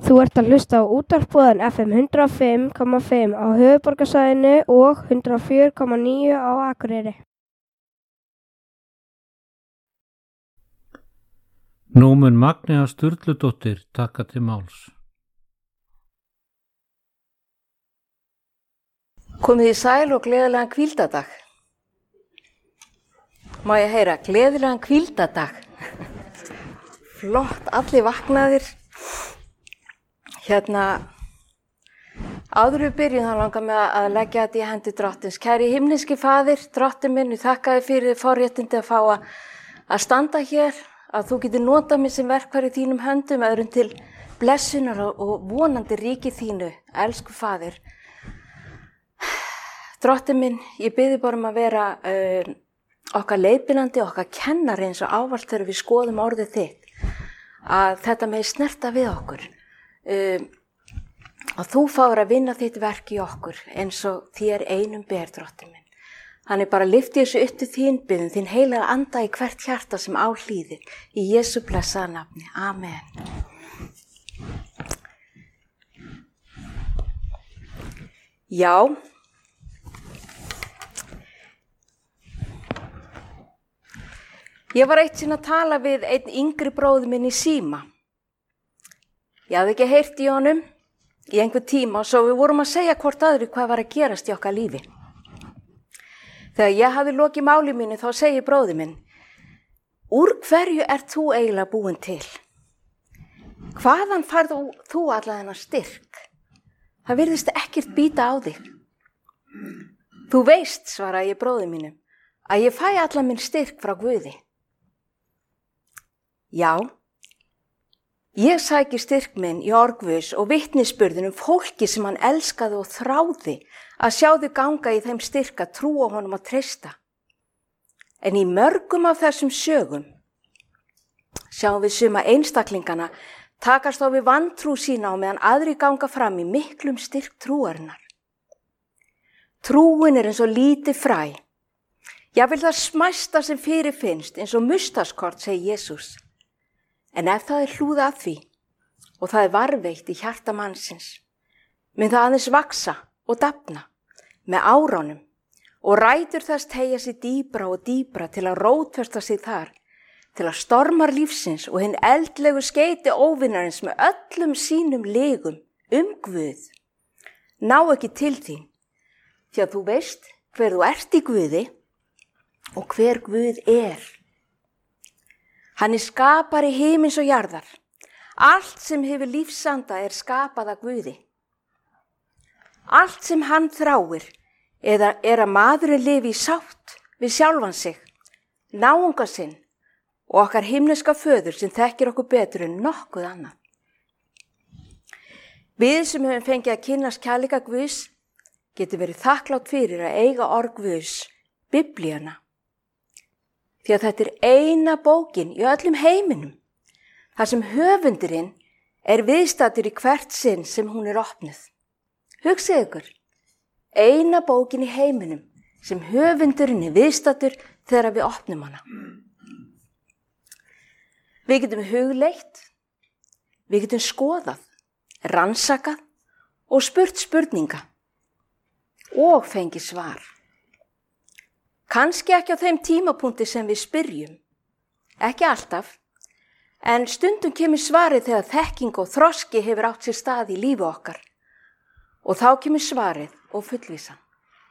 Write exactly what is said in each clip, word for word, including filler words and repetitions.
Þú ert að hlusta á útvarpsboðan F M hundrað og fimm komma fimm á höfuðborgarsvæðinu og hundrað og fjögur komma níu á Akureyri. Nú mun Magnea Sturludóttir taka til máls. Komið í sæl og gleðilegan hvíldardag. Má ég heyra, gleðilegan hvíldardag. Flott, allir vaknaðir. Hérna, áður við byrjum þá langar mig að leggja þetta í hendi drottins. Kæri himneski faðir, drottin minn, ég þakka þér fyrir forréttindi að fá að, að standa hér, að þú getur notað mig sem verkfæri í þínum höndum, öðrum til blessunar og, og vonandi ríki þínu, elsku faðir. Drottin minn, ég biði bara um að vera uh, okkar leiðbeinandi, okkar kennari eins og ávallt þegar við skoðum orðið þitt, að þetta megi snerta við okkur. Uh, að þú fáir að vinna þitt verk í okkur eins og þér einum ber, drottin minn. Þannig bara lyfti þessu upp til þín, biðum þín heilaga anda í hvert hjarta sem á hlýðir. Í Jesú blessaða nafni. Amen. Já. Ég var eitt sinn að tala við einn yngri bróður minn í síma. Ég hafði ekki heyrt í honum í einhver tíma og svo við vorum að segja hvort öðru hvað var að gerast í okkar lífi. Þegar ég hafði lokið máli mínu þá segi bróðir minn, úr hverju ert þú eiginlega búin til? Hvaðan færðu þú alla þennan styrk? Það virðist ekkert bíta á þig. Þú veist, svaraði ég bróðir mínum, að ég fæ alla minn styrk frá Guði. Já. Ég sæki styrk minn í orð Guðs og vitnisburðinum fólki sem hann elskaði og þráði að sjá þau ganga í þeim styrk að trúa honum að treysta. En í mörgum af þessum sögum sjáum við suma einstaklingana takast á við vantrú sína á meðan aðri ganga fram í miklum styrk trúarinnar. Trúin er eins og lítið fræ. Jafnvel það smæsta sem fyrirfinnst eins og mustaskort, segir Jesús. En ef það er hlúð að því og það er varveitt í hjarta mannsins, mun það aðeins vaksa og dafna með áránum og rætur þess teygja sig dýpra og dýpra til að rótfesta sig þar, til að stormar lífsins og hinn eldlegu skeyti óvinarins með öllum sínum legum um Guð ná ekki til þín, því að þú veist hver þú ert í Guði og hver Guð er. Hann er skapari himins og jarðar. Allt sem hefur lífsanda er skapað af Guði. Allt sem hann þráir eða er að maðurinn lifi í sátt við sjálfan sig, náunga sinn og okkar himneska föður sem þekkir okkur betur en nokkuð annað. Við sem höfum fengið að kynnast kærleika Guðs getum verið þakklátt fyrir að eiga orð Guðs, Biblíuna. Því að þetta er eina bókin í öllum heiminum, þar sem höfundurinn er viðstaddur í hvert sinn sem hún er opnuð. Hugsið ykkur, eina bókin í heiminum sem höfundurinn er viðstaddur þegar við opnum hana. Við getum hugleitt, við getum skoðað, rannsakað og spurt spurninga og fengið svar. Kannski ekki á þeim tímapunkti sem við spyrjum, ekki alltaf, en stundum kemur svarið þegar þekking og þroski hefur átt sér stað í lífi okkar og þá kemur svarið og fullvísan.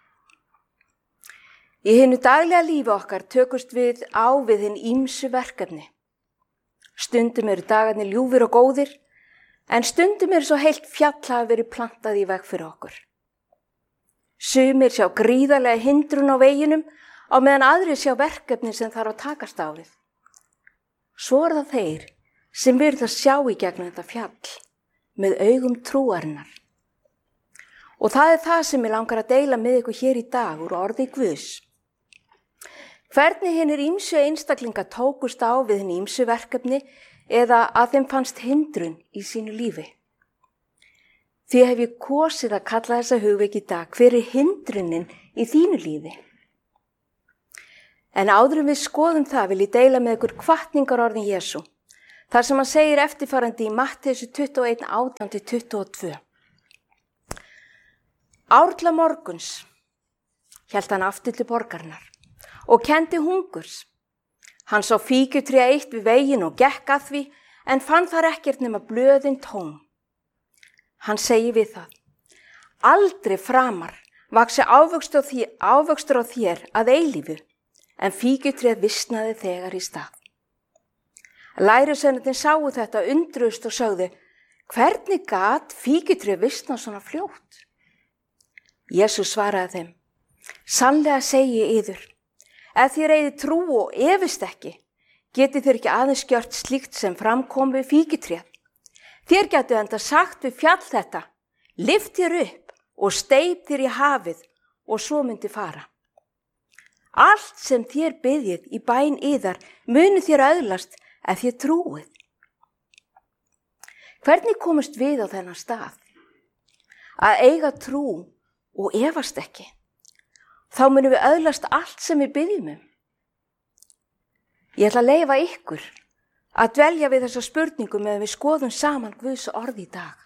Í hinu daglega lífi okkar tökust við á við hinn ýmsu verkefni. Stundum eru dagarnir ljúfir og góðir, en stundum eru svo heilt fjall hafa verið plantað í veg fyrir okkur. Sumir sjá gríðarlega hindrun á veginum á meðan aðrir sjá verkefni sem þarf að takast á við. Svo er það þeir sem virðast sjá í gegnum þetta fjall með augum trúarinnar. Og það er það sem ég langar að deila með ykkur hér í dag úr orði Guðs. Hvernig hinnir ýmsu einstaklinga tókust á við hinn ýmsu verkefni eða að þeim fannst hindrun í sínu lífi. Því hef ég kosið að kalla þessa hugveiki í dag, hver er hindrunin í þínu lífi? En áður en við skoðum það vil ég deila með ykkur hvatningarorðin Jesú, þar sem hann segir eftirfarandi í Mattheusi tuttugu og eitt, átján til tuttugu og tvö. Árla morguns hélt hann aftur til borgarinnar og kendi hungurs. Hann sá fíkjutré eitt við veginn og gekk að því, en fann þar ekkert nema blöðin tóm. Hann segi við það: aldrei framar vaxi ávöxtur á þér, ávöxtur á þér að eilífu, en fíkjutréð visnaði þegar í stað. Lærisveinarnir sáu þetta, undruðust og sögðu: hvernig gat fíkjutréð visnað svona fljótt? Jesús svaraði þeim: sannlega segi ég yður, ef þér eigið trú og efist ekki, getið þér ekki aðeins gjört slíkt sem framkom við fíkjutréð. Þér gætu enda sagt við fjall þetta: lyft þér upp og steyp þér í hafið, og svo myndi fara. Allt sem þér biðjið í bæn yðar muni þér öðlast ef þér trúið. Hvernig komust við á þennan stað? Að eiga trú og efast ekki. Þá munum við öðlast allt sem við biðjum um. Ég ætla að leyfa ykkur að dvelja við þessa spurningu meðan við skoðum saman Guðs orð í dag.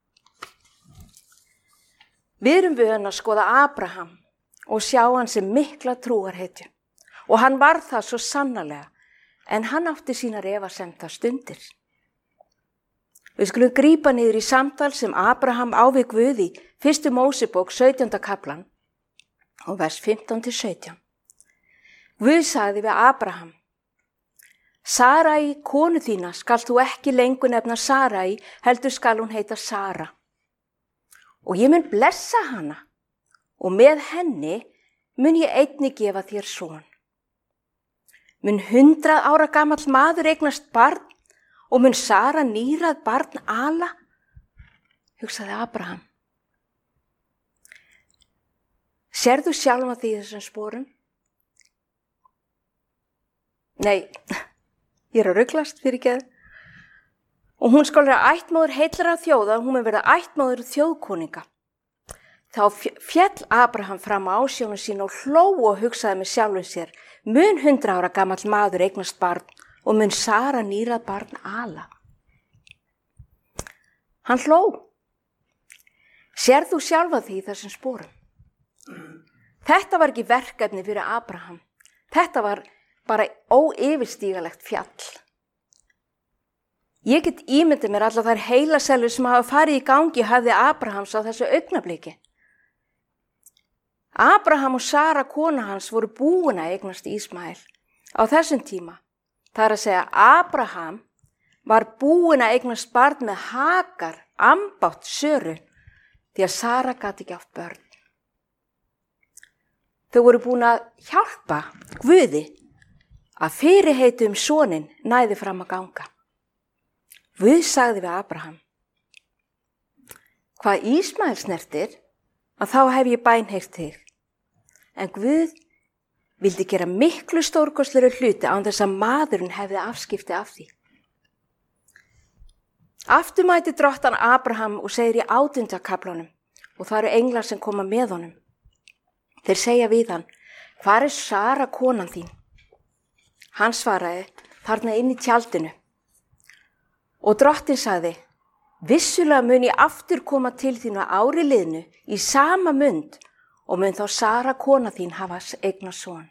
Við erum vön að skoða Abraham og sjá hann sem mikla trúarhetju, og hann var það svo sannarlega, en hann átti sínar efasemda stundir. Við skulum grípa niður í samtal sem Abraham á við Guð í fyrstu Mósebók sautjánda kaflan og vers fimmtán til sautján. Guð sagði við Abraham: Sarai, konu þína, skal þú ekki lengur nefna Sarai, heldur skal hún heita Sara. Og ég mun blessa hana, og með henni mun ég einnig gefa þér son. Mun hundrað ára gamall maður eignast barn, og mun Sara nýrað barn ala? Hugsaði Abraham. Sérðu sjálfa því þessum sporum? Nei, ég er að ruglast fyrir geð. Og hún skal vera ættmóðir heillara þjóða, og hún mun verða ættmóðir þjóðkonunga. Þá féll Abraham fram á ásjónu sín og hló og hugsaði með sjálfum sér: mun hundra ára gamall maður eignast barn, og mun Sara nýrað barn ala? Hann hló. Sérð þú sjálfa því þessum sporum? Þetta var ekki verkefni fyrir Abraham. Þetta var bara óyfirstígalegt fjall. Ég get ímyndið mér allar þær heilaselur sem hafa farið í gangi höfði Abrahams á þessu augnabliki. Abraham og Sara, kona hans, voru búin að eignast Ísmael á þessum tíma. Það er að segja, Abraham var búin að eignast barn með Hagar, ambátt Söru, því að Sara gat ekki átt börn. Þau voru búin að hjálpa Guði að fyrirheiti um soninn næði fram að ganga. Guð sagði við Abraham: hvað Ísmael snertir, að þá hef ég bænheyrt þig. En Guð vildi gera miklu stórkostlegri hluti án þess að maðurinn hefði afskipti af því. Aftur mæti drottan Abraham og segir í átjánda kaflanum, og það eru englar sem koma með honum. Þeir segja við hann: hvar er Sara, konan þín? Hann svaraði: þarna inn í tjaldinu. Og drottin sagði: vissulega mun ég aftur koma til þín á ári liðnu í sama mund, og mun þá Sara, kona þín, hafa eignast son.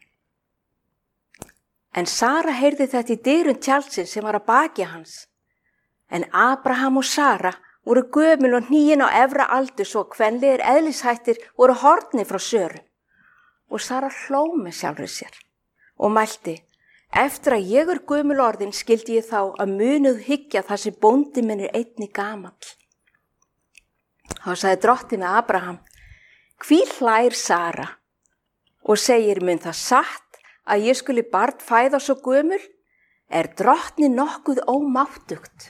En Sara heyrði þetta í dyrum tjaldsins sem var að baki hans. En Abraham og Sara voru gömul og hníin á efra aldur, svo kvenlegir eðlishættir voru horfnir frá Söru. Og Sara hló með sjálfri sér og mælti: eftir að ég er gömul orðin skildi ég þá að munuð hyggja þar sem bóndi minn er einnig gamall. Þá sagði drottin við Abraham: hví hlær Sara? Og segir: mun það satt að ég skuli barn fæða svo gömul? Er drottni nokkuð ómáttugt?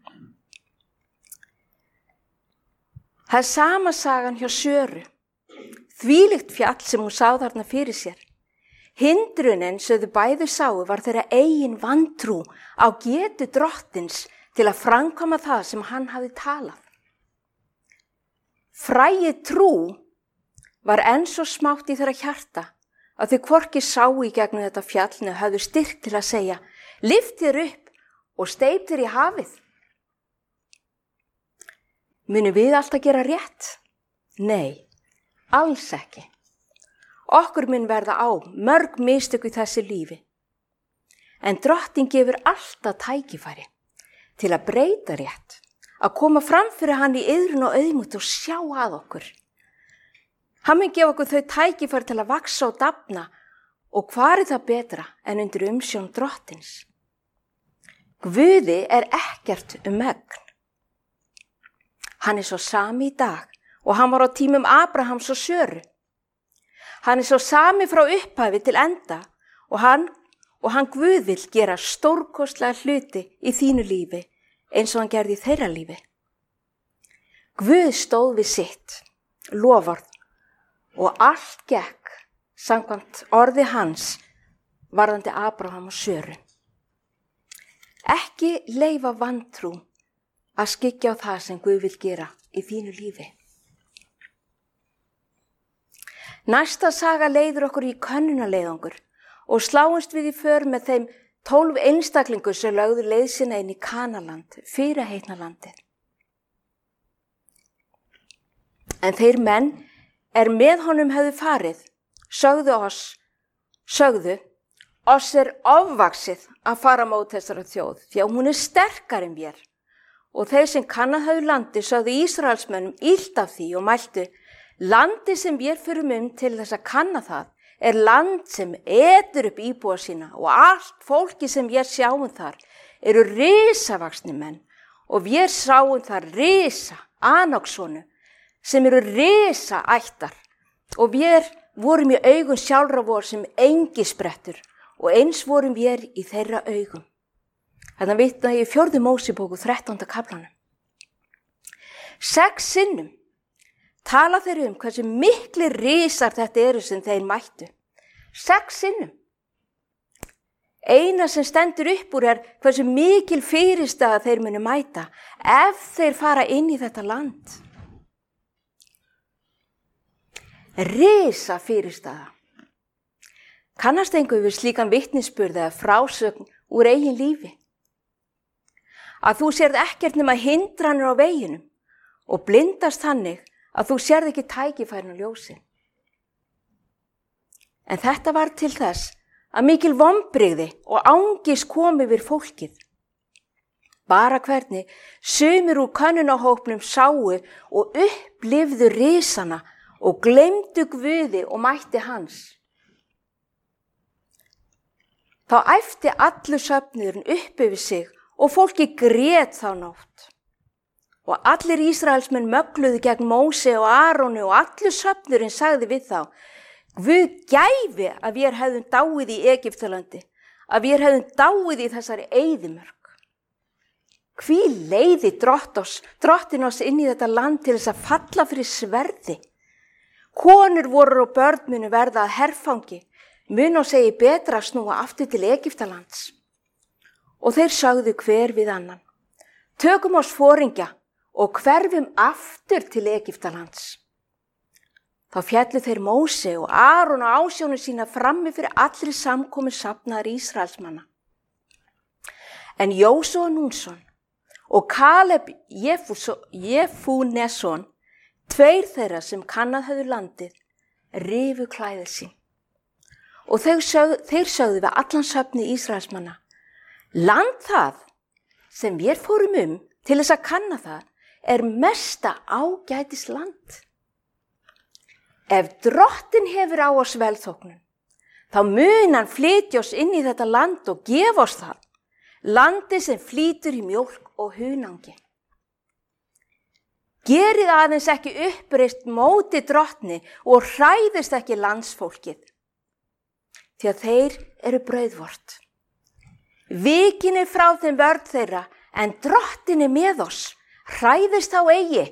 Það er sama sagan hjá Söru. Þvílíkt fjall sem hún sá þarna fyrir sér. Hindrunin sem þau bæði sáu var þeirra eigin vantrú á getu drottins til að framkvæma það sem hann hafði talað. Fræið trú var enn svo smátt í þeirra hjarta að þau hvorki sáu í gegnum þetta fjall né höfðu styrk til að segja: lyft þér upp og steyptir í hafið. Munum við alltaf gera rétt? Nei, alls ekki. Okkur mun verða á mörg mistök í þessu lífi. En Drottinn gefur alltaf tækifæri til að breyta rétt, að koma fram fyrir hann í iðrun og auðmút og sjá að okkur. Hann mun gefa okkur þau tækifæri til að vaxa og dafna og hvar er það betra en undir umsjón Drottins? Guði er ekkert um megn. Hann er svo sami í dag og hann var á tímum Abrahams og Söru. Hann er svo sami frá upphafi til enda og hann, og hann Guð vill gera stórkostlega hluti í þínu lífi eins og hann gerði í þeirra lífi. Guð stóð við sitt, loforð og allt gekk samkvæmt orði hans varðandi Abraham og Söru. Ekki leyfa vantrú að skyggja á það sem Guð vill gera í þínu lífi. Næsta saga leiðir okkur í könnunarleiðangur og sláumst við í för með þeim tólf einstaklingu sem lögðu leið sína inn í Kanaland, fyrirheitna landið. En þeir menn er með honum hefðu farið, sögðu oss, sögðu, oss er ofvaxið að fara mót þessara þjóð, því að hún er sterkar en vér. Og þeir sem kannað höfðu landi sögðu Ísraelsmönnum illt af því og mæltu, landi sem við förum um til þess að kanna það er land sem etur upp íbúa sína og allt fólki sem við sjáum þar eru risavaxni menn og við sjáum þar risa Anaksonu sem eru risa ættar og við vorum í augum sjálfra vor sem engisprettur og eins vorum við í þeirra augum. Þannig vitna ég í fjórðu Mósebók þrettánda kaflanum. Sex sinnum tala þeir um hversu mikli risar þetta eru sem þeir mættu. Sex sinnum. Eina sem stendur upp úr er hversu mikil fyrirstaða þeir munu mæta ef þeir fara inn í þetta land. Risa fyrirstaða. Kannast einhver við slíkan vitnisburð eða frásögn úr eigin lífi? Að þú sérð ekkert nema hindranir á veginum og blindast þannig að þú sérð ekki tækifærin og ljósin. En þetta var til þess að mikil vonbrigði og angist kom yfir fólkið. Bara hvernig sumir úr könnunarhópnum sáu og upplifðu risana og gleymdu Guði og mætti hans. Þá æpti allur söfnuðurinn upp yfir sig og fólki grét þá nótt. Og allir Ísraelsmenn mögluðu gegn Móse og Aróni og allur söfnuðurinn sagði við þá, Guð gæfi að við hefðum dáið í Egyptalandi, að við hefðum dáið í þessari eyðimörk. Hví leiði Drottinn oss inn í þetta land til þess að falla fyrir sverði? Konur voru og börn munu verða að herfangi, mun og segi betra að snúa aftur til Egyptalands. Og þeir sagðu hver við annan, tökum oss foringja og hverfum aftur til Egyptalands. Þá fjallu þeir Móse og Aron og ásjónu sína frammi fyrir allri samkomu safnaðar Ísraelsmanna. En Jósúa Núnsson og Kaleb Jefúneson, tveir þeirra sem kannað höfðu landið, rifu klæðið sín. Og þeir sögðu, þeir sögðu við allan söfni Ísraelsmanna, land það sem við fórum um til þess að kanna það er mesta ágætis land. Ef Drottinn hefur á oss velþóknun, þá mun hann flytja oss inn í þetta land og gefa oss það, landi sem flýtur í mjólk og hunangi. Gerið aðeins ekki uppreist móti Drottni og hræðist ekki landsfólkið, því að þeir eru brauðvort. Vikin er frá þeim vörn þeirra, en Drottinn er með oss, hræðist þá eigi.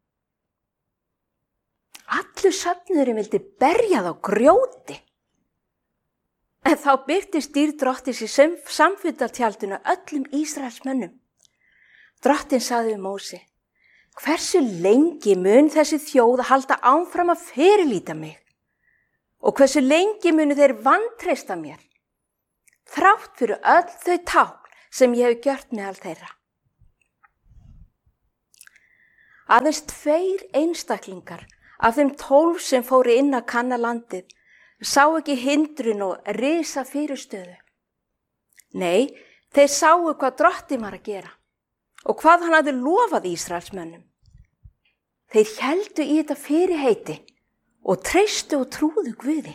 Allur söfnuðurinn vildi berja þá grjóti. En þá birtist dýr Drottins í samfundartjaldinu öllum Ísraelsmönnum. Drottinn sagði við Móse, hversu lengi mun þessi þjóð halda áfram að fyrirlíta mig? Og hversu lengi munu þeir vantreysta mér? Þrátt fyrir öll þau tákn sem ég hef gjört meðal þeirra. Aðeins tveir einstaklingar af þeim tólf sem fóru inn að kanna landið sá ekki hindrun og risa fyrirstöðu. Nei, þeir sáu hvað Drottinn var að gera og hvað hann hafði lofað Ísraelsmönnum. Þeir héldu í þetta fyrirheiti og treystu og trúðu Guði.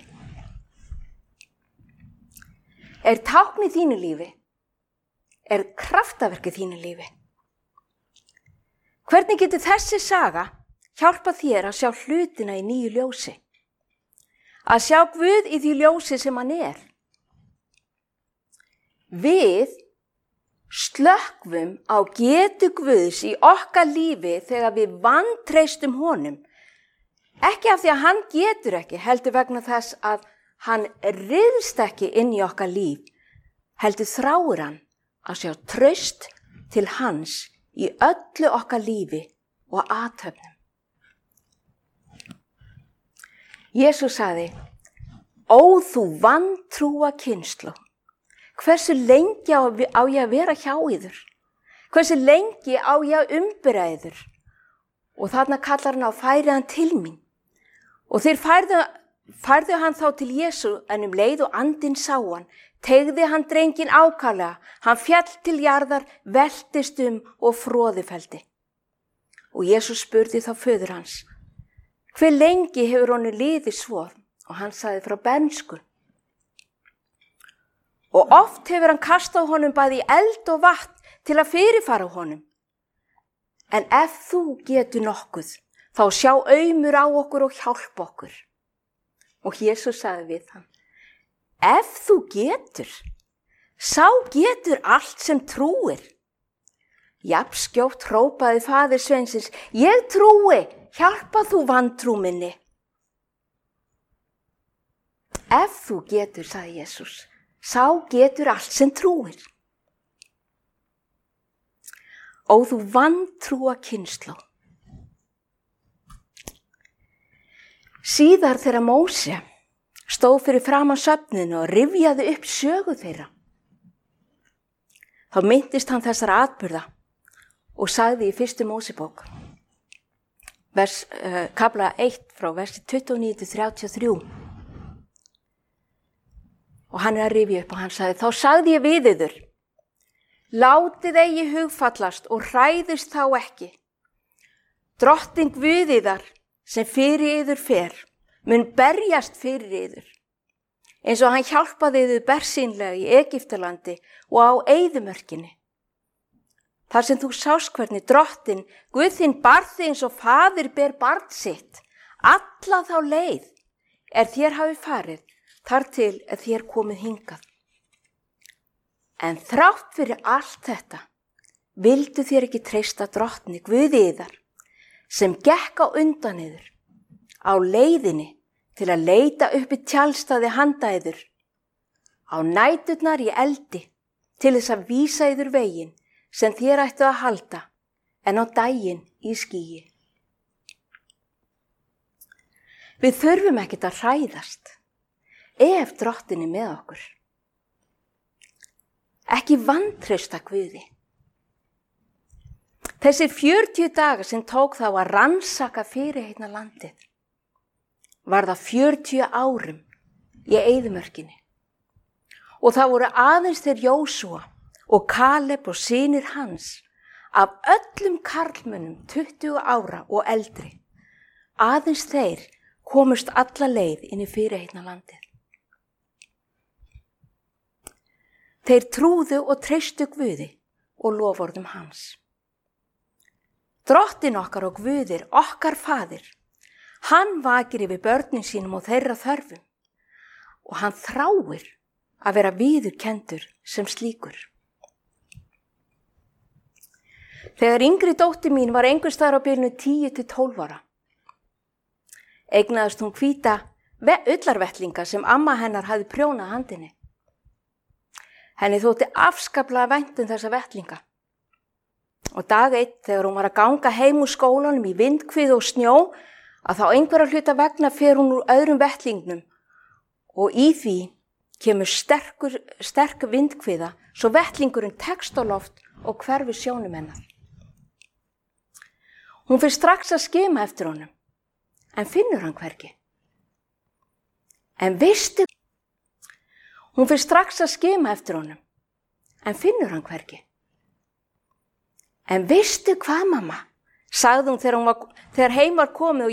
Er tákn í þínu lífi? Er kraftaverk í þínu lífi? Hvernig getur þessi saga hjálpað þér að sjá hlutina í nýju ljósi? Að sjá Guð í því ljósi sem hann er? Við slökkvum á getu Guðs í okkar lífi þegar við vantreystum honum. Ekki af því að hann getur ekki, heldur vegna þess að hann ryðst ekki inn í okkar líf, heldur þráir hann að sjá traust til hans í öllu okkar lífi og athöfnum. Jesús sagði, ó þú vantrúa kynslóð, hversu lengi á, á ég að vera hjá yður? Hversu lengi á ég að umbera yður? Og þarna kallar hann á færi hann til mín. Og þeir færðu, færðu hann þá til Jesú, en um leið og andinn sá hann, teygði hann drenginn ákaflega, hann fjall til jarðar, veltist um og froðufelldi. Og Jesús spurði þá föður hans, hve lengi hefur honum liðið svo? Og hann sagði frá bernsku. Og oft hefur hann kastað honum bæði í eld og vatn til að fyrirfara honum. En ef þú getur nokkuð, þá sjá aumur á okkur og hjálp okkur. Og Jesús sagði við hann, ef þú getur, sá getur allt sem trúir. Jafn skjótt hrópaði faðir sveinsins, ég trúi, hjálpa þú vantrú minni. Ef þú getur, sagði Jesús, sá getur allt sem trúir. Ó þú vantrúa kynslóð. Síðar þegar Móse stóð fyrir framan söfninu og rifjaði upp sögu þeirra, þá minntist hann þessara atburða og sagði í fyrstu Mósebók, vers, uh, kafla eitt frá versi tuttugu og níu til þrjátíu og þrjú. Og hann er að rifja upp og hann sagði, þá sagði ég við yður, látið eigi hugfallast og hræðist þá ekki. Drottinn Guð yðar sem fyrir yður fer, mun berjast fyrir yður, eins og hann hjálpaði yður bersýnlega í Egyptalandi og á eyðimörkinni. Þar sem þú sást hvernig Drottinn Guð þinn bar þig eins og faðir ber barn sitt, alla þá leið er þér hafi farið, þar til að þér komið hingað. En þrátt fyrir allt þetta, vildu þér ekki treysta Drottni Guði yðar, sem gekk á undan yður, á leiðinni til að leita uppi tjaldstaði handa yður, á næturnar í eldi, til þess að vísa yður veginn, sem þér ættu að halda, en á daginn í skýi. Við þurfum ekkert að hræðast, ef Drottinn er með okkur. Ekki vantreysta Guði. Þessi fjörutíu dagar sem tók þá að rannsaka fyrirheitna landið, var það fjörutíu árum í eyðimörkinni. Og það voru aðeins þeir Jósúa og Kaleb og synir hans, af öllum karlmönnum tuttugu ára og eldri, aðeins þeir komust alla leið inn í fyrirheitna landið. Þeir trúðu og treystu Guði og loforðum hans. Drottinn okkar og Guðir, okkar faðir, hann vakir yfir börnin sínum og þeirra þörfum og hann þráir að vera viðurkenndur sem slíkur. Þegar yngri dóttir mín var einhvers staðar á bilinu tíu til tólf ára, eignaðist hún hvíta ullarvettlinga sem amma hennar hafði prjónað handinni. Henni þótti afskaplega vænt um þessa vettlinga. Og dag eitt, þegar hún var að ganga heim úr skólanum í vindhviðu og snjó, að þá einhverja hluta vegna fer hún úr öðrum vettlingnum og í því kemur sterkur, sterk vindkviða svo vettlingurinn tekst á loft og hverfur sjónum hennar. Hún fyrir strax að skima eftir honum, en finnur hann hvergi. En veistu, hún fyrir strax að skima eftir honum, en finnur hann hvergi. En veistu hvað, mamma, sagði hún þegar, hún var, þegar heim var komið og